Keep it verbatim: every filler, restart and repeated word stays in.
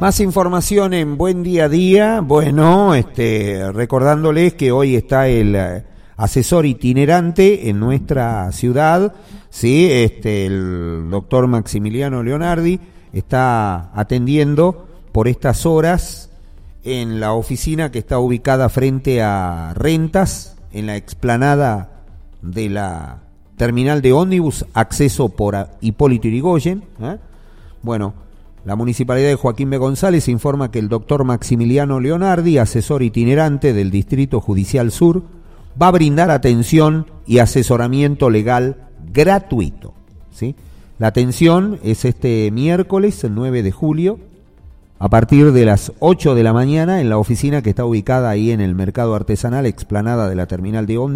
Más información en Buen Día a Día. Bueno, este, recordándoles que hoy está el eh, asesor itinerante en nuestra ciudad, sí, este, el doctor Maximiliano Leonardi está atendiendo por estas horas en la oficina que está ubicada frente a Rentas, en la explanada de la terminal de ómnibus, acceso por Hipólito Yrigoyen. ¿eh? Bueno, la Municipalidad de Joaquín B. González informa que el doctor Maximiliano Leonardi, asesor itinerante del Distrito Judicial Sur, va a brindar atención y asesoramiento legal gratuito. ¿sí? La atención es este miércoles, el nueve de julio, a partir de las ocho de la mañana, en la oficina que está ubicada ahí en el Mercado Artesanal, explanada de la terminal de ómnibus.